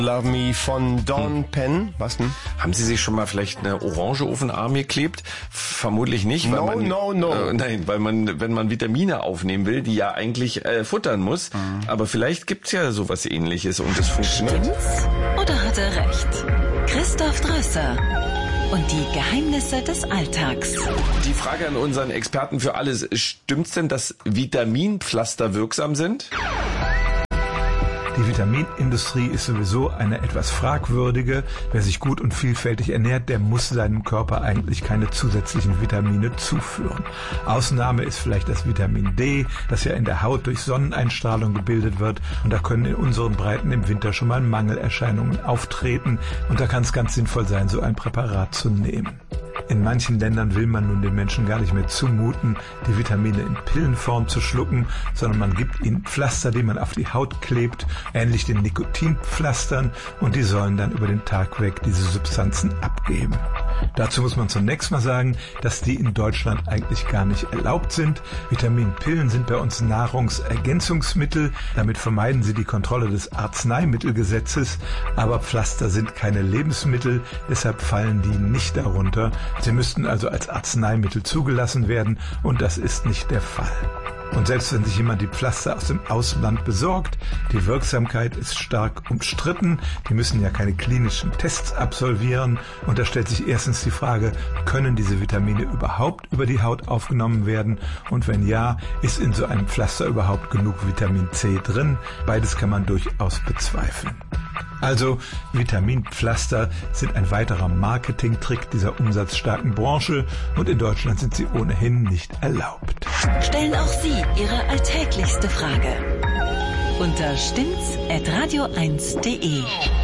Love Me von Dawn Penn. Was denn? Haben Sie sich schon mal vielleicht eine Orange auf den Arm geklebt? Vermutlich nicht. No. Nein, weil man, wenn man Vitamine aufnehmen will, die ja eigentlich futtern muss. Aber vielleicht gibt's ja sowas Ähnliches und es funktioniert. Stimmt's oder hat er recht? Christoph Drösser und die Geheimnisse des Alltags. Die Frage an unseren Experten für alles. Stimmt's denn, dass Vitaminpflaster wirksam sind? Die Vitaminindustrie ist sowieso eine etwas fragwürdige. Wer sich gut und vielfältig ernährt, der muss seinem Körper eigentlich keine zusätzlichen Vitamine zuführen. Ausnahme ist vielleicht das Vitamin D, das ja in der Haut durch Sonneneinstrahlung gebildet wird. Und da können in unseren Breiten im Winter schon mal Mangelerscheinungen auftreten. Und da kann es ganz sinnvoll sein, so ein Präparat zu nehmen. In manchen Ländern will man nun den Menschen gar nicht mehr zumuten, die Vitamine in Pillenform zu schlucken, sondern man gibt ihnen Pflaster, die man auf die Haut klebt, ähnlich den Nikotinpflastern, und die sollen dann über den Tag weg diese Substanzen abgeben. Dazu muss man zunächst mal sagen, dass die in Deutschland eigentlich gar nicht erlaubt sind. Vitaminpillen sind bei uns Nahrungsergänzungsmittel. Damit vermeiden sie die Kontrolle des Arzneimittelgesetzes. Aber Pflaster sind keine Lebensmittel, deshalb fallen die nicht darunter. Sie müssten also als Arzneimittel zugelassen werden, und das ist nicht der Fall. Und selbst wenn sich jemand die Pflaster aus dem Ausland besorgt, die Wirksamkeit ist stark umstritten. Die müssen ja keine klinischen Tests absolvieren. Und da stellt sich erstens die Frage, können diese Vitamine überhaupt über die Haut aufgenommen werden? Und wenn ja, ist in so einem Pflaster überhaupt genug Vitamin C drin? Beides kann man durchaus bezweifeln. Also, Vitaminpflaster sind ein weiterer Marketingtrick dieser umsatzstarken Branche, und in Deutschland sind sie ohnehin nicht erlaubt. Stellen auch Sie Ihre alltäglichste Frage unter stimmt's@radio1.de.